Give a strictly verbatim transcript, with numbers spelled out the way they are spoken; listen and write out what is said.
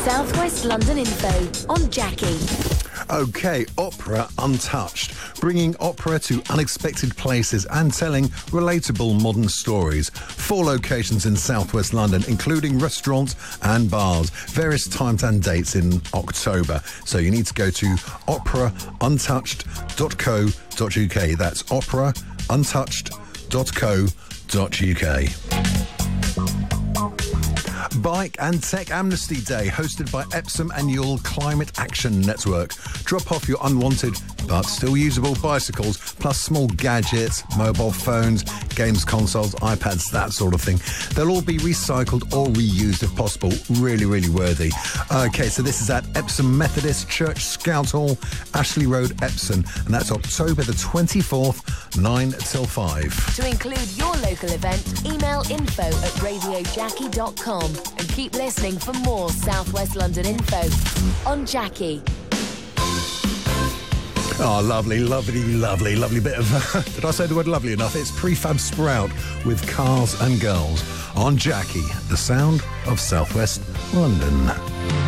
South West London info on Jackie. OK, Opera Untouched, bringing opera to unexpected places and telling relatable modern stories. Four locations in South West London, including restaurants and bars. Various times and dates in October. So you need to go to opera untouched dot co dot uk. That's opera untouched dot co dot uk. Bike and Tech Amnesty Day, hosted by Epsom and Yule Climate Action Network. Drop off your unwanted but still usable bicycles, plus small gadgets, mobile phones, games consoles, iPads, that sort of thing. They'll all be recycled or reused if possible. Really, really worthy. OK, so this is at Epsom Methodist Church Scout Hall, Ashley Road, Epsom, and that's October the twenty-fourth, nine till five. To include your local event, email info at radio jackie dot com and keep listening for more South West London info on Jackie. Oh, lovely, lovely, lovely, lovely bit of... did I say the word lovely enough? It's Prefab Sprout with Cars and Girls on Jackie, the sound of South West London.